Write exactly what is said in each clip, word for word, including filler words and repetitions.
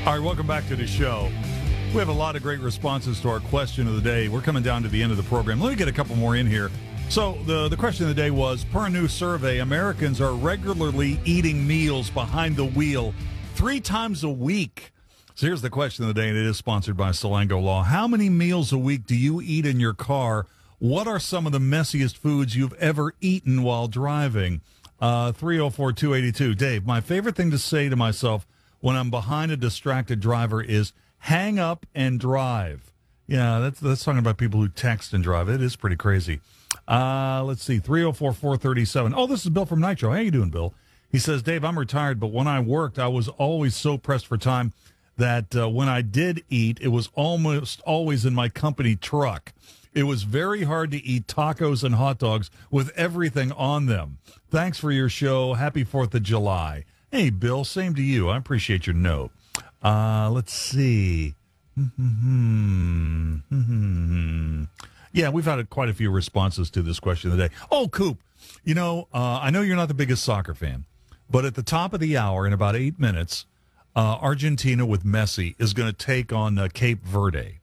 All right, welcome back to the show. We have a lot of great responses to our question of the day. We're coming down to the end of the program. Let me get a couple more in here. So the, the question of the day was, per a new survey, Americans are regularly eating meals behind the wheel three times a week. So here's the question of the day, and it is sponsored by Salango Law. How many meals a week do you eat in your car? What are some of the messiest foods you've ever eaten while driving? Uh, three oh four, two eighty-two. Dave, my favorite thing to say to myself when I'm behind a distracted driver is hang up and drive. Yeah, that's that's talking about people who text and drive. It is pretty crazy. Uh, let's see, three oh four, four thirty-seven. Oh, this is Bill from Nitro. How you doing, Bill? He says, Dave, I'm retired, but when I worked, I was always so pressed for time that uh, when I did eat, it was almost always in my company truck. It was very hard to eat tacos and hot dogs with everything on them. Thanks for your show. Happy fourth of July. Hey, Bill, same to you. I appreciate your note. Uh, let's see. Yeah, we've had quite a few responses to this question of the day. Oh, Coop, you know, uh, I know you're not the biggest soccer fan, but at the top of the hour, in about eight minutes, uh, Argentina with Messi is going to take on uh, Cape Verde.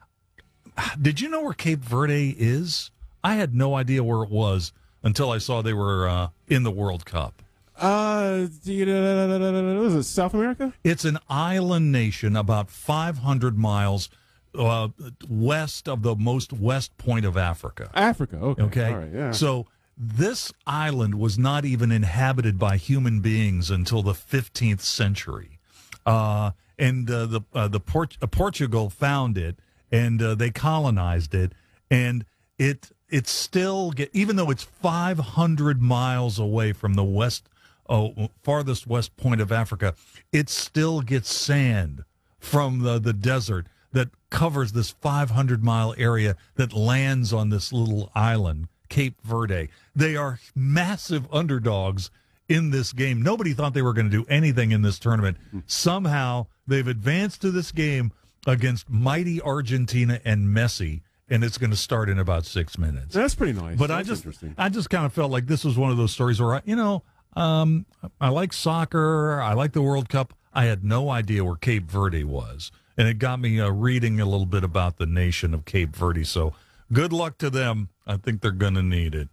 Did you know where Cape Verde is? I had no idea where it was until I saw they were uh, in the World Cup. Uh, you know, was it South America? It's an island nation about five hundred miles uh, west of the most west point of Africa. Africa, okay. Okay. All right, yeah. So this island was not even inhabited by human beings until the fifteenth century. Uh, and uh, the uh, the Port- uh, Portugal found it, and uh, they colonized it, and it it still get even though it's five hundred miles away from the west. Oh, farthest west point of Africa, it still gets sand from the, the desert that covers this five hundred mile area that lands on this little island, Cape Verde. They are massive underdogs in this game. Nobody thought they were going to do anything in this tournament. Somehow they've advanced to this game against mighty Argentina and Messi, and it's going to start in about six minutes. That's pretty nice. But That's I just, interesting. I just kind of felt like this was one of those stories where, I, you know, Um, I like soccer. I like the World Cup. I had no idea where Cape Verde was, and it got me uh, reading a little bit about the nation of Cape Verde. So good luck to them. I think they're going to need it.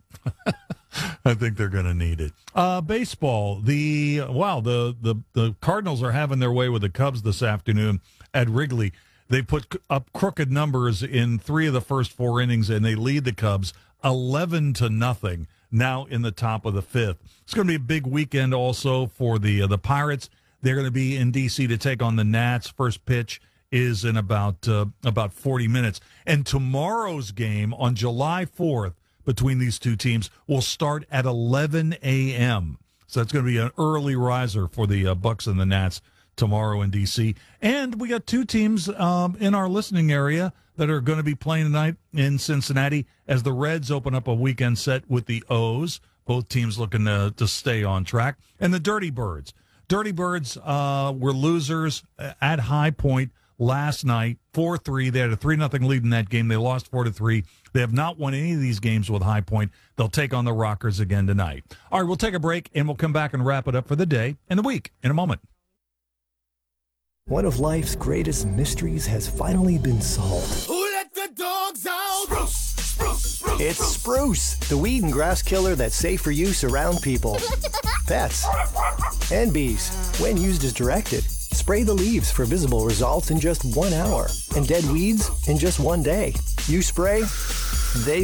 I think they're going to need it. Uh, baseball. The wow. The, the the Cardinals are having their way with the Cubs this afternoon at Wrigley. They put up crooked numbers in three of the first four innings, and they lead the Cubs eleven to nothing. Now in the top of the fifth. It's going to be a big weekend also for the uh, the Pirates. They're going to be in D C to take on the Nats. First pitch is in about uh, about forty minutes. And tomorrow's game on July fourth between these two teams will start at eleven a.m. So that's going to be an early riser for the uh, Bucks and the Nats tomorrow in D C. And we got two teams um, in our listening area that are going to be playing tonight in Cincinnati as the Reds open up a weekend set with the O's. Both teams looking to, to stay on track. And the Dirty Birds. Dirty Birds uh, were losers at High Point last night, four three. They had a three nothing lead in that game. They lost four to three. They have not won any of these games with High Point. They'll take on the Rockers again tonight. All right, we'll take a break, and we'll come back and wrap it up for the day and the week in a moment. One of life's greatest mysteries has finally been solved. Who let the dogs out? Spruce, spruce, spruce, It's Spruce, the weed and grass killer that's safe for use around people, pets, and bees. When used as directed, spray the leaves for visible results in just one hour, and dead weeds in just one day. You spray, they